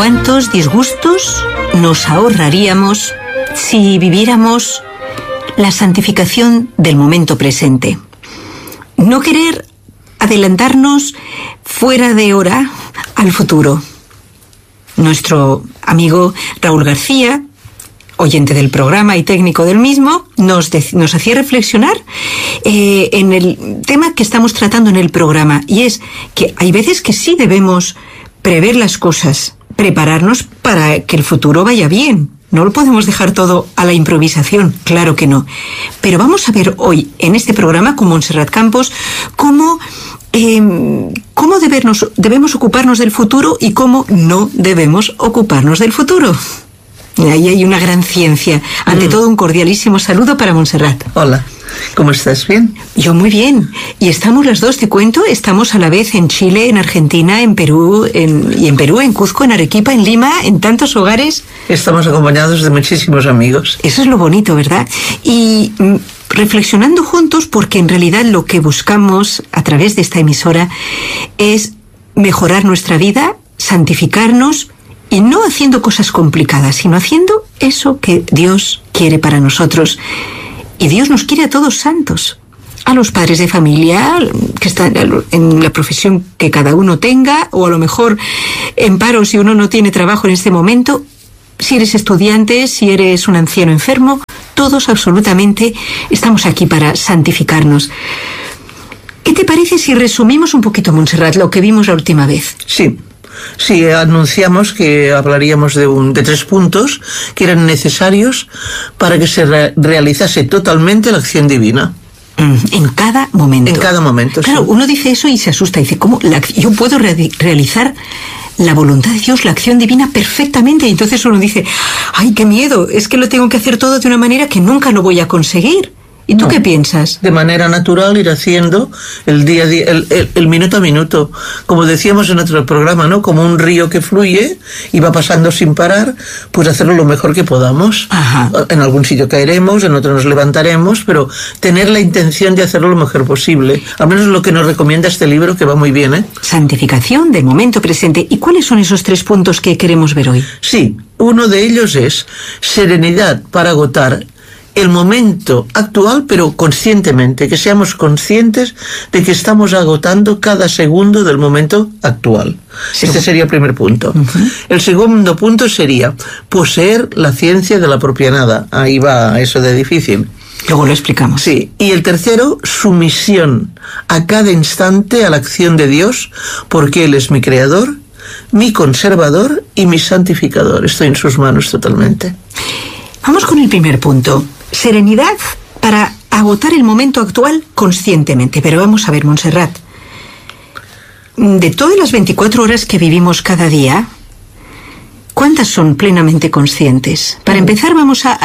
¿Cuántos disgustos nos ahorraríamos si viviéramos la santificación del momento presente? No querer adelantarnos fuera de hora al futuro. Nuestro amigo Raúl García, oyente del programa y técnico del mismo, nos hacía reflexionar en el tema que estamos tratando en el programa, y es que hay veces que sí debemos prever las cosas, prepararnos para que el futuro vaya bien. No lo podemos dejar todo a la improvisación, claro que no. Pero vamos a ver hoy en este programa con Montserrat Campos cómo debemos ocuparnos del futuro y cómo no debemos ocuparnos del futuro. Ahí hay una gran ciencia. Ante todo, un cordialísimo saludo para Montserrat. Hola, ¿cómo estás? ¿Bien? Yo muy bien. Y estamos las dos, te cuento, estamos a la vez en Chile, en Argentina, en Perú, en Cuzco, en Arequipa, en Lima, en tantos hogares. Estamos acompañados de muchísimos amigos. Eso es lo bonito, ¿verdad? Y reflexionando juntos, porque en realidad lo que buscamos a través de esta emisora es mejorar nuestra vida, santificarnos, y no haciendo cosas complicadas, sino haciendo eso que Dios quiere para nosotros. Y Dios nos quiere a todos santos. A los padres de familia, que están en la profesión que cada uno tenga, o a lo mejor en paro si uno no tiene trabajo en este momento. Si eres estudiante, si eres un anciano enfermo, todos absolutamente estamos aquí para santificarnos. ¿Qué te parece si resumimos un poquito, Montserrat, lo que vimos la última vez? Sí, anunciamos que hablaríamos de 3 puntos que eran necesarios para que se realizase totalmente la acción divina. En cada momento. En cada momento, claro, sí. Uno dice eso y se asusta. Dice, ¿cómo yo puedo realizar la voluntad de Dios, la acción divina perfectamente? Y entonces uno dice, ¡ay, qué miedo! Es que lo tengo que hacer todo de una manera que nunca lo voy a conseguir. ¿Y tú qué piensas? De manera natural ir haciendo el día a día, el minuto a minuto. Como decíamos en otro programa, ¿no? Como un río que fluye y va pasando sin parar, pues hacerlo lo mejor que podamos. Ajá. En algún sitio caeremos, en otro nos levantaremos, pero tener la intención de hacerlo lo mejor posible. Al menos lo que nos recomienda este libro, que va muy bien, ¿eh? Santificación del momento presente. ¿Y cuáles son esos 3 puntos que queremos ver hoy? Sí, uno de ellos es serenidad para agotar el momento actual, pero conscientemente, que seamos conscientes de que estamos agotando cada segundo del momento actual. Sí. Este sería el primer punto. El segundo punto sería poseer la ciencia de la propia nada. Ahí va eso de difícil. Luego lo explicamos. Sí. Y el tercero, sumisión a cada instante a la acción de Dios, porque Él es mi creador, mi conservador y mi santificador. Estoy en sus manos totalmente. Vamos con el primer punto. Serenidad para agotar el momento actual conscientemente. Pero vamos a ver, Montserrat, de todas las 24 horas que vivimos cada día, ¿cuántas son plenamente conscientes? Para empezar, vamos a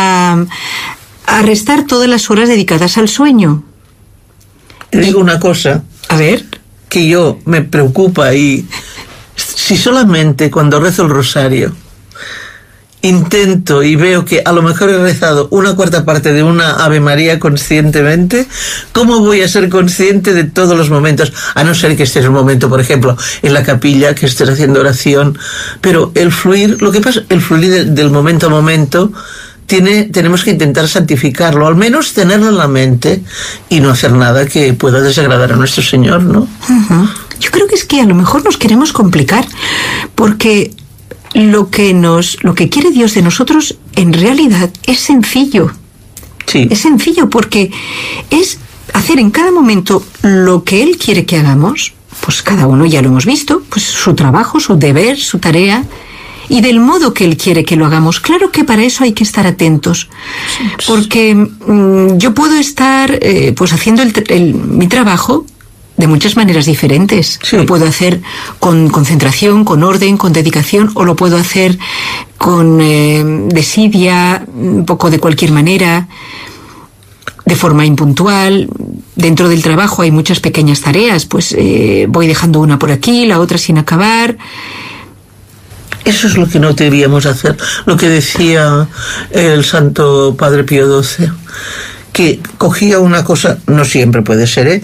restar todas las horas dedicadas al sueño. Te digo una cosa. A ver. Que yo me preocupa, y si solamente cuando rezo el rosario intento y veo que a lo mejor he rezado 1/4 parte de una Ave María conscientemente, ¿cómo voy a ser consciente de todos los momentos? A no ser que estés en un momento, por ejemplo, en la capilla, que estés haciendo oración, pero el fluir, lo que pasa, el fluir del momento a momento, tenemos que intentar santificarlo, al menos tenerlo en la mente y no hacer nada que pueda desagradar a nuestro Señor, ¿no? Yo creo que es que a lo mejor nos queremos complicar, porque lo que quiere Dios de nosotros en realidad es sencillo. Sí. Es sencillo porque es hacer en cada momento lo que Él quiere que hagamos. Pues cada uno ya lo hemos visto, pues su trabajo, su deber, su tarea, y del modo que Él quiere que lo hagamos. Claro que para eso hay que estar atentos, porque yo puedo estar pues haciendo mi trabajo de muchas maneras diferentes. Sí. Lo puedo hacer con concentración, con orden, con dedicación, o lo puedo hacer con desidia, un poco de cualquier manera, de forma impuntual. Dentro del trabajo hay muchas pequeñas tareas, pues voy dejando una por aquí, la otra sin acabar. Eso es lo que no deberíamos hacer, lo que decía el Santo Padre Pío XII, que cogía una cosa, no siempre puede ser,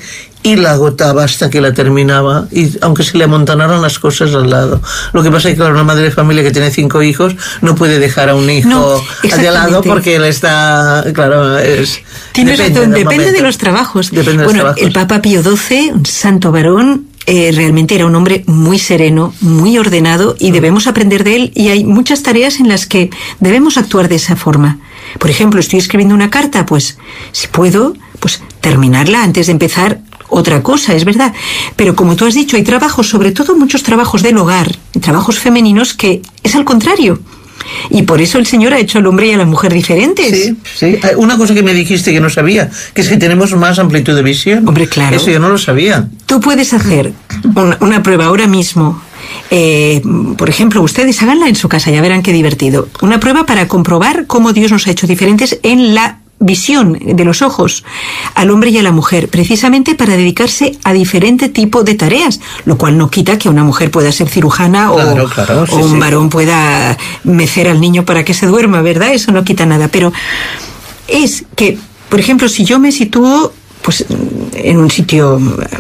y la agotaba hasta que la terminaba, y aunque se le amontonaron las cosas al lado. Lo que pasa es que, claro, una madre de familia que tiene 5 hijos no puede dejar a un hijo de al lado porque él está, claro, Tienes razón, depende de los trabajos. El Papa Pío XII, un santo varón, realmente era un hombre muy sereno, muy ordenado, y debemos aprender de él, y hay muchas tareas en las que debemos actuar de esa forma. Por ejemplo, estoy escribiendo una carta, pues si puedo, pues terminarla antes de empezar otra cosa, es verdad. Pero como tú has dicho, hay trabajos, sobre todo muchos trabajos del hogar, trabajos femeninos, que es al contrario. Y por eso el Señor ha hecho al hombre y a la mujer diferentes. Sí. Una cosa que me dijiste que no sabía, que es que tenemos más amplitud de visión. Hombre, claro. Eso yo no lo sabía. Tú puedes hacer una prueba ahora mismo. Por ejemplo, ustedes háganla en su casa, ya verán qué divertido. Una prueba para comprobar cómo Dios nos ha hecho diferentes en la visión de los ojos al hombre y a la mujer, precisamente para dedicarse a diferente tipo de tareas, lo cual no quita que una mujer pueda ser cirujana o un varón pueda mecer al niño para que se duerma, ¿verdad? Eso no quita nada, pero es que, por ejemplo, si yo me sitúo pues en un sitio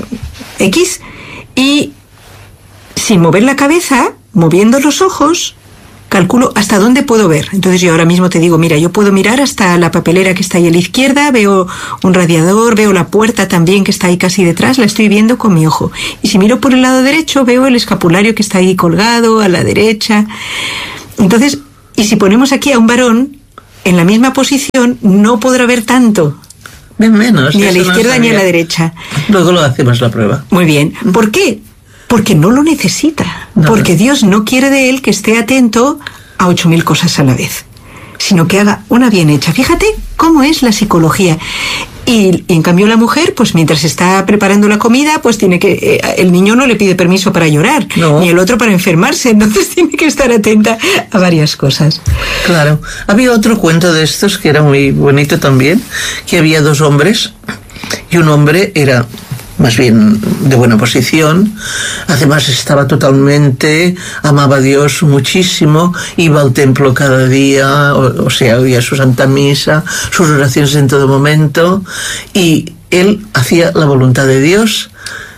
X y sin mover la cabeza, moviendo los ojos, calculo hasta dónde puedo ver. Entonces yo ahora mismo te digo, mira, yo puedo mirar hasta la papelera que está ahí a la izquierda, veo un radiador, veo la puerta también que está ahí casi detrás, la estoy viendo con mi ojo. Y si miro por el lado derecho, veo el escapulario que está ahí colgado a la derecha. Entonces, y si ponemos aquí a un varón en la misma posición, no podrá ver tanto. Bien menos. Ni a la izquierda ni a la derecha. Luego lo hacemos la prueba. Muy bien. ¿Por qué? Porque no lo necesita. Porque Dios no quiere de él que esté atento a 8.000 cosas a la vez, sino que haga una bien hecha. Fíjate cómo es la psicología. Y en cambio la mujer, pues mientras está preparando la comida, pues tiene que... el niño no le pide permiso para llorar, ni el otro para enfermarse, entonces tiene que estar atenta a varias cosas. Claro. Había otro cuento de estos que era muy bonito también, que había 2 hombres, y un hombre era más bien de buena posición, además estaba totalmente, amaba a Dios muchísimo, iba al templo cada día, o sea, oía su Santa Misa, sus oraciones en todo momento, y él hacía la voluntad de Dios.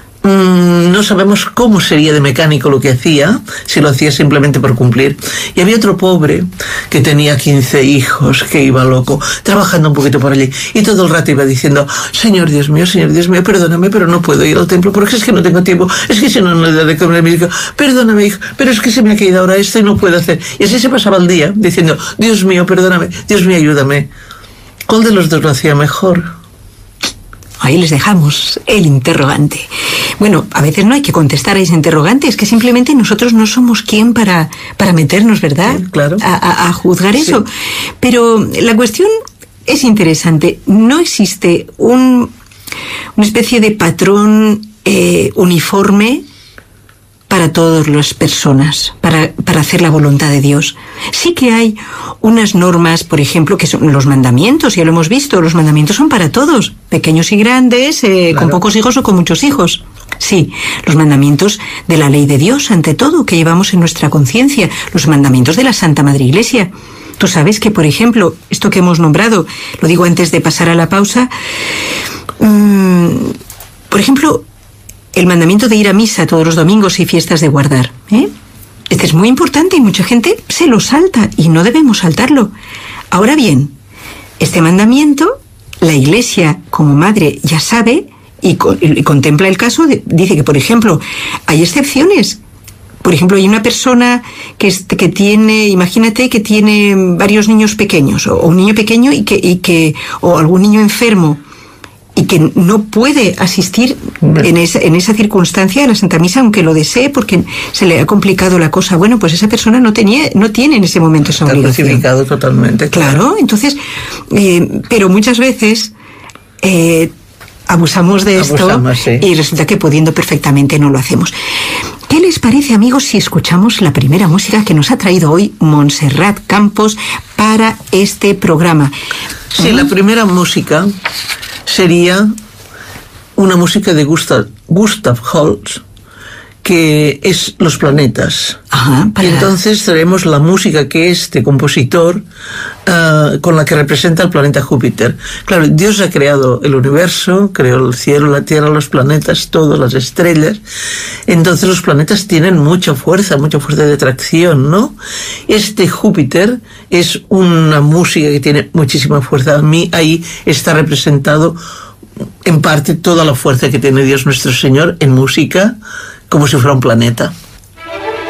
No sabemos cómo sería de mecánico lo que hacía, si lo hacía simplemente por cumplir. Y había otro pobre que tenía 15 hijos, que iba loco, trabajando un poquito por allí, y todo el rato iba diciendo, Señor Dios mío, perdóname, pero no puedo ir al templo, porque es que no tengo tiempo, es que si no, no le da de comer a mi hijo, perdóname hijo, pero es que se me ha caído ahora esto y no puedo hacer. Y así se pasaba el día, diciendo, Dios mío, perdóname, Dios mío, ayúdame. ¿Cuál de los 2 lo hacía mejor? Ahí les dejamos el interrogante. Bueno, a veces no hay que contestar a ese interrogante, es que simplemente nosotros no somos quien para meternos, ¿verdad? Sí, claro. A juzgar eso. Pero la cuestión es interesante. No existe una especie de patrón uniforme para todas las personas, para hacer la voluntad de Dios. Sí que hay unas normas, por ejemplo, que son los mandamientos, ya lo hemos visto, los mandamientos son para todos, pequeños y grandes, claro, con pocos hijos o con muchos hijos. Sí, los mandamientos de la ley de Dios, ante todo, que llevamos en nuestra conciencia, los mandamientos de la Santa Madre Iglesia. Tú sabes que, por ejemplo, esto que hemos nombrado, lo digo antes de pasar a la pausa, por ejemplo, el mandamiento de ir a misa todos los domingos y fiestas de guardar, Este es muy importante y mucha gente se lo salta y no debemos saltarlo. Ahora bien, este mandamiento, la Iglesia como madre ya sabe y contempla el caso, dice que, por ejemplo, hay excepciones. Por ejemplo, hay una persona que tiene, imagínate que tiene varios niños pequeños, o un niño pequeño o algún niño enfermo, y que no puede asistir en esa circunstancia a la Santa Misa, aunque lo desee, porque se le ha complicado la cosa. Bueno, pues esa persona no tiene en ese momento esa obligación. Está crucificado totalmente. Claro, entonces, pero muchas veces abusamos de esto, sí, y resulta que pudiendo perfectamente no lo hacemos. ¿Qué les parece, amigos, si escuchamos la primera música que nos ha traído hoy Montserrat Campos para este programa? Sí, la primera música sería una música de Gustav Holst, que es los planetas. Ajá, Y entonces traemos la música que este compositor con la que representa el planeta Júpiter. Claro, Dios ha creado el universo, creó el cielo, la tierra, los planetas, todas las estrellas. Entonces los planetas tienen mucha fuerza de atracción, ¿no? Este Júpiter es una música que tiene muchísima fuerza. A mí ahí está representado en parte toda la fuerza que tiene Dios nuestro Señor en música, como si fuera un planeta.